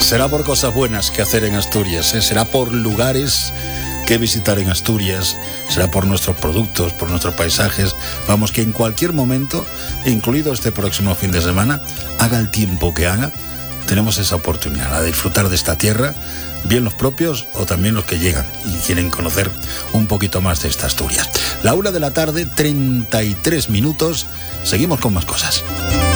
Será por cosas buenas que hacer en Asturias, ¿eh? Será por lugares que visitar en Asturias, será por nuestros productos, por nuestros paisajes. Vamos, que en cualquier momento, incluido este próximo fin de semana, haga el tiempo que haga, tenemos esa oportunidad, la de disfrutar de esta tierra, bien los propios o también los que llegan y quieren conocer un poquito más de esta Asturias. 1:33 p.m, seguimos con más cosas.